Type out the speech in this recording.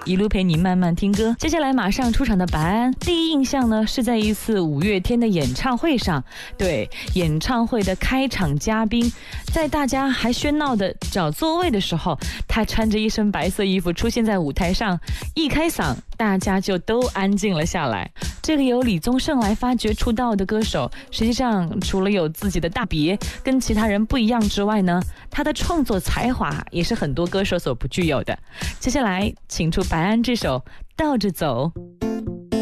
一路陪你慢慢听歌。接下来马上出场的白安，第一印象呢是在一次五月天的演唱会上，对，演唱会的开场嘉宾，在大家还喧闹的找座位的时候，他穿着一身白色衣服出现在舞台上，一开嗓，大家就都安静了下来。这个由李宗盛来发掘出道的歌手，实际上除了有自己的大别跟其他人不一样之外呢，他的创作才华也是很多歌手所不具有的。接下来请出白安这首《倒着走》。